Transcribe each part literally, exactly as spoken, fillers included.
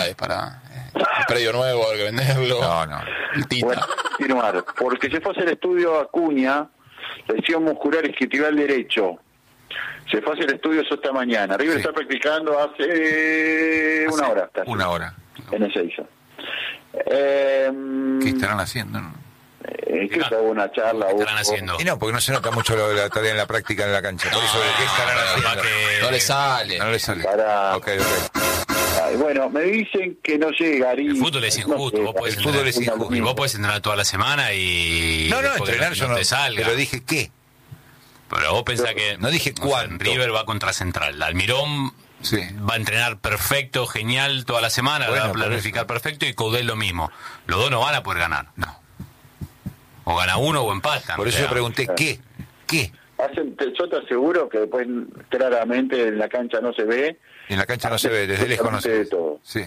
para eh, el predio nuevo, hay que venderlo. No, no. El Tita. Bueno, continuar, porque se fue a hacer estudio a Acuña, lesión muscular isquiotibial derecho. Se fue a hacer estudios esta mañana. River Sí. está practicando hace, Hace una hora. Casi, Una hora. en Ezeiza. Eh, ¿Qué estarán haciendo? No? eh, ¿Qué hubo una charla? ¿Qué estarán hubo- haciendo? Y no, porque no se nota mucho lo- la tarea en la práctica en la cancha. Por eso, ¿qué estarán capaz haciendo? que- No le sale. No le sale. Para- Ok, ok. Ay, bueno, me dicen que no llega. El fútbol es injusto. No Vos podés El fútbol es entrenar- injusto. Y vos podés entrenar toda la semana y... No, no, después que entrenar yo no. te salga. Pero dije qué. Pero vos pensás que... No dije sé, cuánto. River va contra Central. Almirón Sí. va a entrenar perfecto, genial, toda la semana, Bueno, va a por planificar eso. perfecto, y Coudet lo mismo. Los dos no van a poder ganar. No. O gana uno o empatan. Por o eso sea, yo pregunté qué. ¿Qué? Hacen, te- yo te aseguro que después claramente en la cancha no se ve. En la cancha no se ve, desde lejos no se Absolutamente ve. todo. Sí.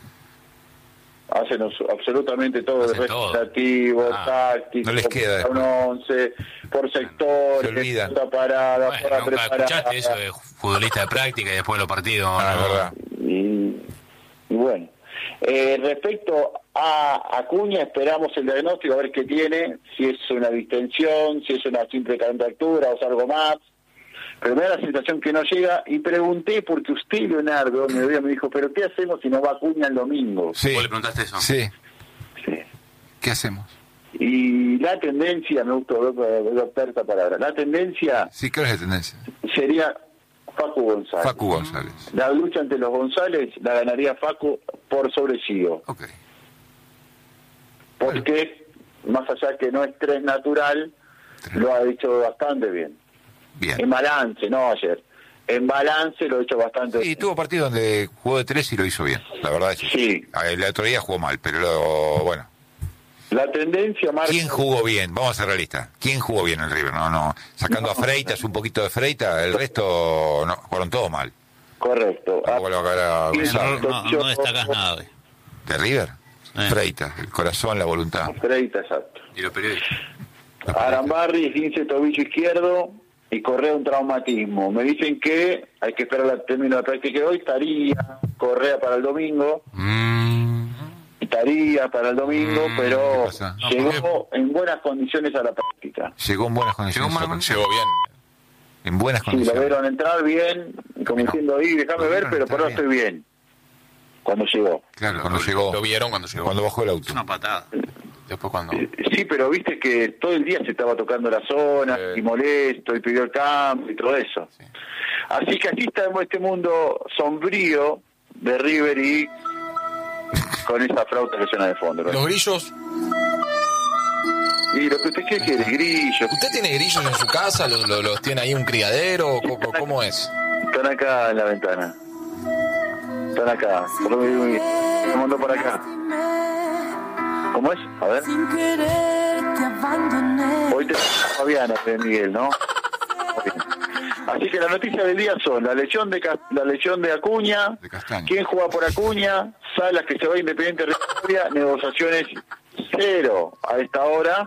Hacen os- absolutamente todo, Hacen el todo. representativo, Ah, táctico, no les queda un once, por sector, Se olvidan. pelota parada, Bueno, para nunca preparada. escuchaste eso de futbolista de práctica y después de los partidos. Ah, no. es verdad. Y, y bueno, eh, respecto a Acuña, esperamos el diagnóstico a ver qué tiene, si es una distensión, si es una simple contractura o es algo más. Pero me da la sensación que no llega, y pregunté porque usted, Leonardo, me, me dijo, pero ¿qué hacemos si no va Acuña el domingo? Sí. ¿Vos le preguntaste eso? Sí. Sí. ¿Qué hacemos? Y la tendencia, me gustó, adoptar esta palabra, la tendencia Sí, ¿qué es la tendencia? sería Facu González. Facu González. La lucha ante los González la ganaría Facu por sobre Sigo. Ok. Porque, más allá que no es tres natural, lo ha hecho bastante bien. Bien. En balance, no ayer. En balance lo ha hecho bastante Sí, bien. tuvo partido donde jugó de tres y lo hizo bien. La verdad es que Sí. El otro día jugó mal, pero lo- bueno. La tendencia, Marco... ¿Quién jugó bien? Vamos a ser realistas. ¿Quién jugó bien el River? No, no. Sacando a Freitas, un poquito de Freitas, el resto no, jugaron todos mal. Correcto. Tampoco lo acaba Sí, González. no, No, no destacás nada hoy. ¿De River? Sí. Freitas, el corazón, la voluntad. Freitas, exacto. Y los periodistas. Arambarri, quince tobillo izquierdo, y Correa un traumatismo. Me dicen que hay que esperar el término de práctica de hoy. Estaría Correa para el domingo, Mm, estaría para el domingo, Mm, pero ¿qué pasa? No, llegó en buenas condiciones a la práctica. Llegó en buenas condiciones. Llegó en buenas a- Llegó bien. En buenas Sí, lo condiciones. vieron entrar bien, como No. diciendo ahí, déjame Lo ver, vieron pero por ahora entrar estoy bien. Cuando llegó. Claro, cuando Lo llegó. vieron cuando llegó. Cuando bajó el auto. Es una patada. Después cuando... Sí, pero viste que todo el día se estaba tocando la zona, Sí. y molesto, y pidió el cambio y todo eso. Sí. Así que así está este mundo sombrío de River y con esa flauta que suena de fondo, ¿no? Los grillos. Y lo que usted quiere, quiere grillos. ¿Usted tiene grillos en su casa? ¿Los, los, los tiene ahí un criadero? ¿Cómo, cómo es? Están acá en la ventana. Están acá. Por lo que me mandó por acá. ¿Cómo es? A ver. Sin querer te abandoné. Hoy te Fabiana de Miguel, ¿no? Muy bien. Así que la noticia del día son la lesión de Ca- la lesión de Acuña, De Castaño. quién juega por Acuña, Salas que se va a Independiente Rivadavia, negociaciones cero a esta hora.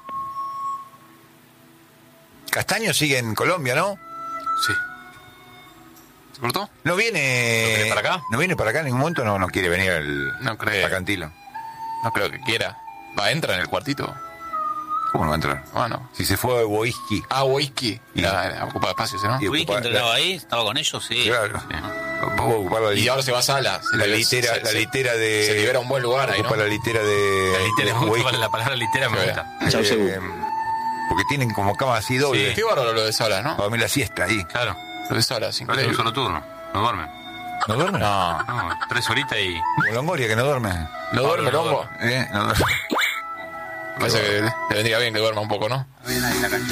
Castaño sigue en Colombia, ¿no? sí. ¿Se cortó? No viene. ¿No viene para acá? No viene para acá en ningún momento, no, no quiere venir el. No creo. a Cantilo. No creo que quiera. Va, entra en el cuartito. ¿Cómo no va a entrar? Bueno. Si se fue a Whisky. Ah, whisky. Y- Era, era, ocupa espacio, ¿sí, ¿no? Y Wiki ocupa- entrenaba ahí, estaba con ellos, sí. Claro. Sí. Vamos a ocupar la, Y ahora se va a Sala. Se la le- litera, se- la se- litera de. Se libera un buen lugar ahí, ¿no? Ocupa la litera de. La litera, de me gusta, Whisky. la palabra litera me Sí. gusta. Chau, Eh, seguro. porque tienen como camas así dobles. Qué bárbaro lo de Sala, ¿no? Para dormir la siesta ahí. Claro. Lo de Sala, es Pero es increíble. un solo turno. No duermen. ¿No duerme? No. No, tres horitas y... Como Longoria que no duerme. ¿No duerme, no Longo? ¿Eh? No duerme. Parece que le vendría bien que duerma un poco, ¿no?